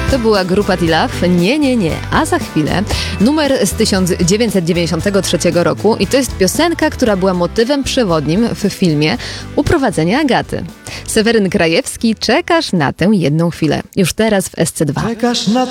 To była grupa T-Love. Nie. A za chwilę numer z 1993 roku i to jest piosenka, która była motywem przewodnim w filmie Uprowadzenie Agaty. Seweryn Krajewski, czekasz na tę jedną chwilę. Już teraz w SC2. Czekasz na